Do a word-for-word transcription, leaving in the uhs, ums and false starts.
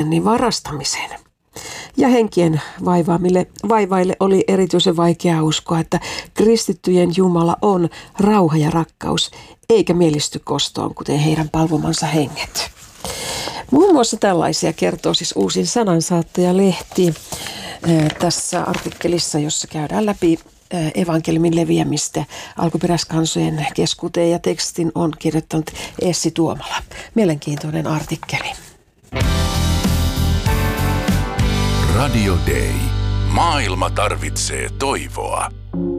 tonnin varastamiseen. Ja henkien vaivaamille, vaivaille oli erityisen vaikea uskoa, että kristittyjen Jumala on rauha ja rakkaus, eikä mielisty kostoon, kuten heidän palvomansa henget. Muun muassa tällaisia kertoo siis Uusin Sanansaattaja-lehti tässä artikkelissa, jossa käydään läpi evankeliumin leviämistä alkuperäiskansojen keskuuteen, ja tekstin on kirjoittanut Essi Tuomala. Mielenkiintoinen artikkeli. Radio Day. Maailma tarvitsee toivoa.